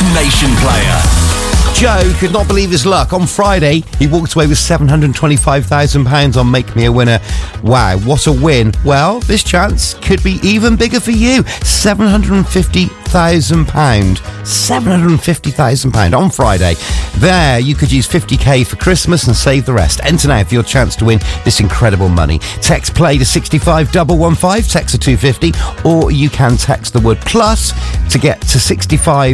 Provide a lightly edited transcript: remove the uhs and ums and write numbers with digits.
Nation player. Joe could not believe his luck. On Friday, he walked away with £725,000 on Make Me a Winner. Wow, what a win. Well, this chance could be even bigger for you. £750,000. £750,000 on Friday. There, you could use 50k for Christmas and save the rest. Enter now for your chance to win this incredible money. Text play to 65115, text to 250, or you can text the word plus to get to 65